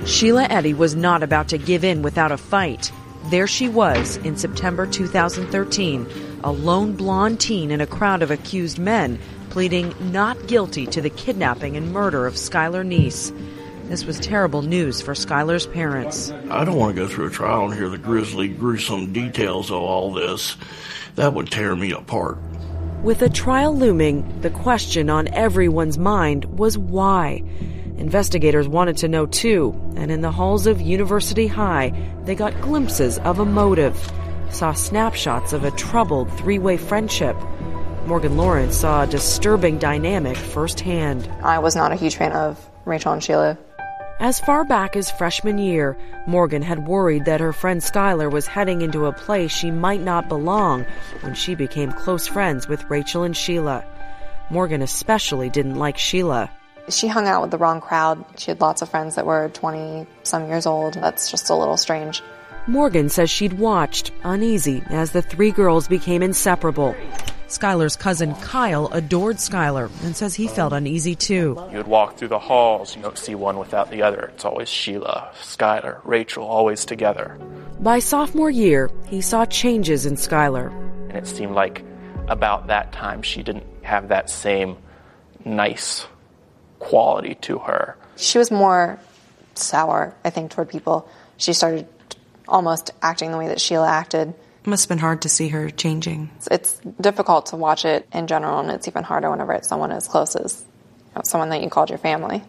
Sheila Eddy was not about to give in without a fight. There she was in September 2013, a lone blonde teen in a crowd of accused men, pleading not guilty to the kidnapping and murder of Skylar Neese. This was terrible news for Skylar's parents. I don't want to go through a trial and hear the grisly, gruesome details of all this. That would tear me apart. With a trial looming, the question on everyone's mind was why. Investigators wanted to know too, and in the halls of University High, they got glimpses of a motive, saw snapshots of a troubled three-way friendship. Morgan Lawrence saw a disturbing dynamic firsthand. I was not a huge fan of Rachel and Sheila. As far back as freshman year, Morgan had worried that her friend Skylar was heading into a place she might not belong when she became close friends with Rachel and Sheila. Morgan especially didn't like Sheila. She hung out with the wrong crowd. She had lots of friends that were 20-some years old. That's just a little strange. Morgan says she'd watched, uneasy, as the three girls became inseparable. Skylar's cousin Kyle adored Skylar and says he felt uneasy too. You would walk through the halls, you don't see one without the other. It's always Sheila, Skylar, Rachel, always together. By sophomore year, he saw changes in Skylar. And it seemed like about that time she didn't have that same nice quality to her. She was more sour, I think, toward people. She started almost acting the way that Sheila acted. It must have been hard to see her changing. It's difficult to watch it in general, and it's even harder whenever it's someone as close as someone that you called your family.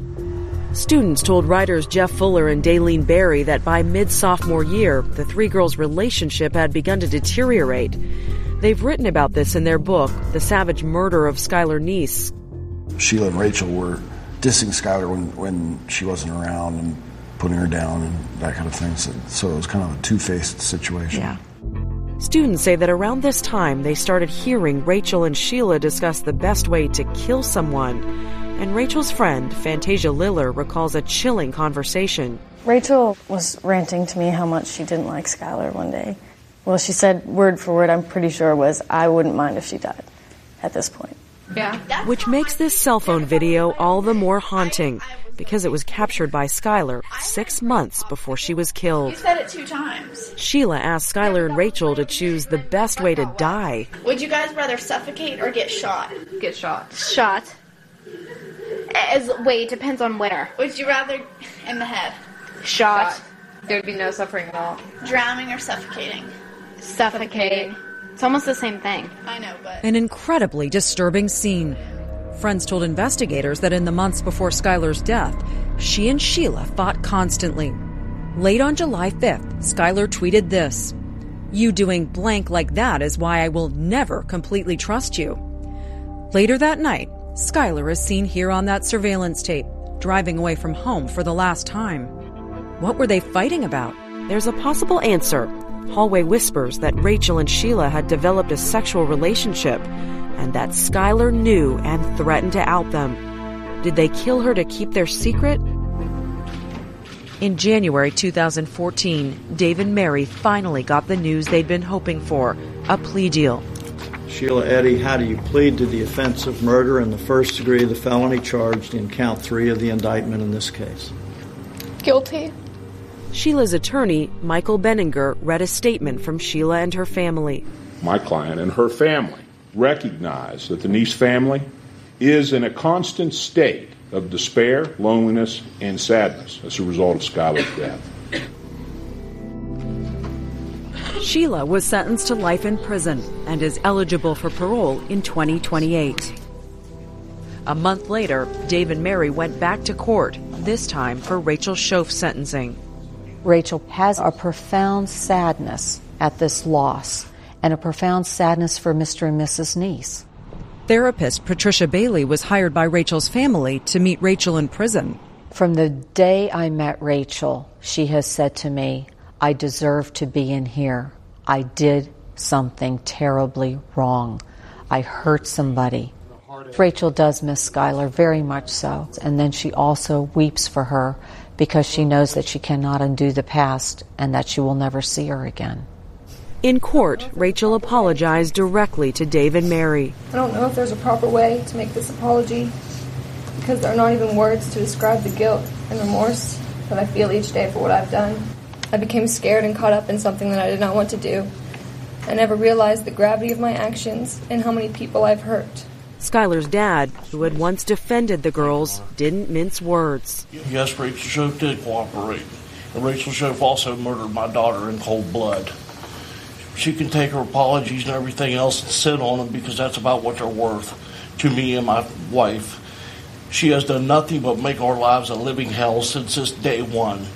Students told writers Jeff Fuller and Daylene Berry that by mid-sophomore year, the three girls' relationship had begun to deteriorate. They've written about this in their book, The Savage Murder of Skylar Neese. Sheila and Rachel were dissing Skylar when she wasn't around and putting her down and that kind of thing. So it was kind of a two-faced situation. Yeah. Students say that around this time, they started hearing Rachel and Sheila discuss the best way to kill someone. And Rachel's friend, Fantasia Liller, recalls a chilling conversation. Rachel was ranting to me how much she didn't like Skylar one day. Well, she said word for word, I'm pretty sure, was, I wouldn't mind if she died at this point. Yeah. Which makes this cell phone video all the more haunting, because it was captured by Skylar 6 months before she was killed. You said it 2 times. Sheila asked Skylar and Rachel to choose the best way to die. Would you guys rather suffocate or get shot? Get shot. Shot. It depends on where. Would you rather in the head? Shot. There'd be no suffering at all. Drowning or suffocating? Suffocating. It's almost the same thing. I know, but... An incredibly disturbing scene. Friends told investigators that in the months before Skylar's death, she and Sheila fought constantly. Late on July 5th, Skylar tweeted this: "You doing blank like that is why I will never completely trust you." Later that night, Skylar is seen here on that surveillance tape, driving away from home for the last time. What were they fighting about? There's a possible answer. Hallway whispers that Rachel and Sheila had developed a sexual relationship, and that Skylar knew and threatened to out them. Did they kill her to keep their secret? In January 2014, Dave and Mary finally got the news they'd been hoping for, a plea deal. Sheila Eddy, how do you plead to the offense of murder in the first degree of the felony charged in count 3 of the indictment in this case? Guilty. Sheila's attorney, Michael Benninger, read a statement from Sheila and her family. My client and her family recognize that the Neese family is in a constant state of despair, loneliness, and sadness as a result of Skylar's death. Sheila was sentenced to life in prison and is eligible for parole in 2028. A month later, Dave and Mary went back to court, this time for Rachel Shoaf's sentencing. Rachel has a profound sadness at this loss and a profound sadness for Mr. and Mrs. Neese. Therapist Patricia Bailey was hired by Rachel's family to meet Rachel in prison. From the day I met Rachel, she has said to me, I deserve to be in here. I did something terribly wrong. I hurt somebody. Rachel does miss Skylar, very much so. And then she also weeps for her because she knows that she cannot undo the past and that she will never see her again. In court, Rachel apologized directly to Dave and Mary. I don't know if there's a proper way to make this apology because there are not even words to describe the guilt and remorse that I feel each day for what I've done. I became scared and caught up in something that I did not want to do. I never realized the gravity of my actions and how many people I've hurt. Skylar's dad, who had once defended the girls, didn't mince words. Yes, Rachel Schoaf did cooperate. And Rachel Schoaf also murdered my daughter in cold blood. She can take her apologies and everything else and sit on them because that's about what they're worth to me and my wife. She has done nothing but make our lives a living hell since this day one.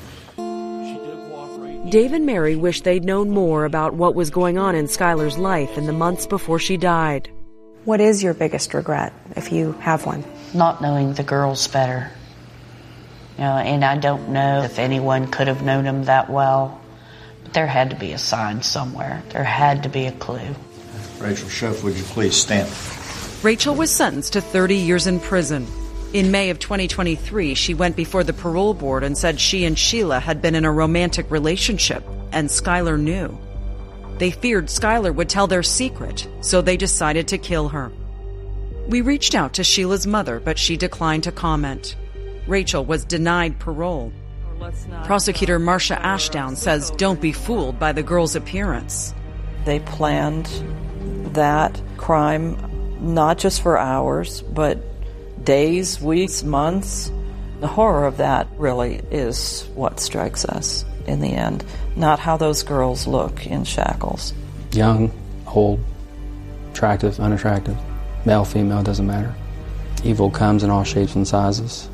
Dave and Mary wish they'd known more about what was going on in Skylar's life in the months before she died. What is your biggest regret, if you have one? Not knowing the girls better. And I don't know if anyone could have known them that well. But there had to be a sign somewhere. There had to be a clue. Rachel Schoaf, would you please stand? Rachel was sentenced to 30 years in prison. In May of 2023, she went before the parole board and said she and Sheila had been in a romantic relationship, and Skylar knew. They feared Skylar would tell their secret, so they decided to kill her. We reached out to Sheila's mother, but she declined to comment. Rachel was denied parole. Prosecutor Marcia Ashdown says don't be fooled by the girl's appearance. They planned that crime not just for hours, but days, weeks, months. The horror of that really is what strikes us in the end, not how those girls look in shackles. Young, old, attractive, unattractive, male, female, doesn't matter. Evil comes in all shapes and sizes.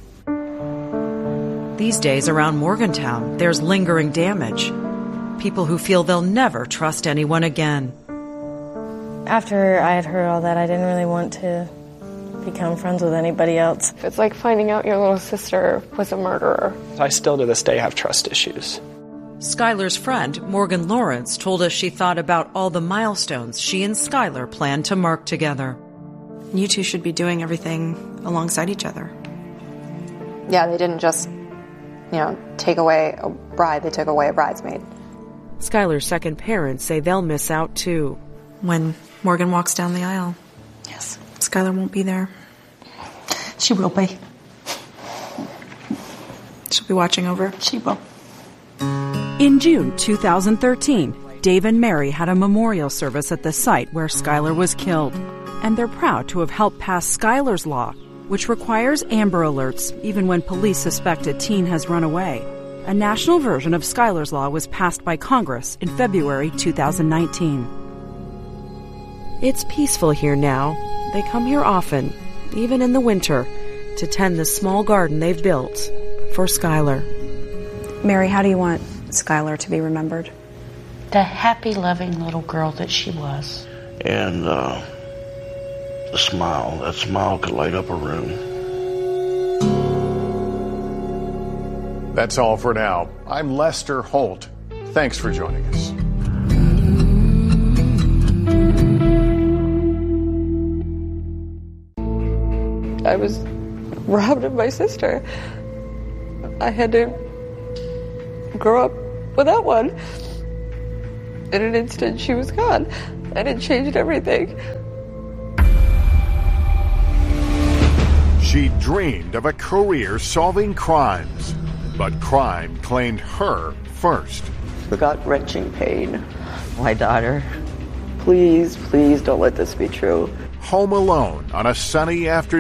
These days around Morgantown, there's lingering damage. People who feel they'll never trust anyone again. After I had heard all that, I didn't really want to become friends with anybody else. It's like finding out your little sister was a murderer. I still to this day have trust issues. Skylar's friend, Morgan Lawrence, told us she thought about all the milestones she and Skylar planned to mark together. You two should be doing everything alongside each other. Yeah, they didn't just, take away a bride, they took away a bridesmaid. Skylar's second parents say they'll miss out too. When Morgan walks down the aisle. Yes. Skylar won't be there. She will be. She'll be watching over. She will. In June 2013, Dave and Mary had a memorial service at the site where Skylar was killed. And they're proud to have helped pass Skylar's Law, which requires Amber Alerts even when police suspect a teen has run away. A national version of Skylar's Law was passed by Congress in February 2019. It's peaceful here now. They come here often, even in the winter, to tend the small garden they've built for Skylar. Mary, how do you want Skylar to be remembered? The happy, loving little girl that she was. And the smile. That smile could light up a room. That's all for now. I'm Lester Holt. Thanks for joining us. I was robbed of my sister. I had to grow up without one. In an instant, she was gone, and it changed everything. She dreamed of a career solving crimes, but crime claimed her first. Gut-wrenching pain. My daughter. Please, please don't let this be true. Home alone on a sunny afternoon.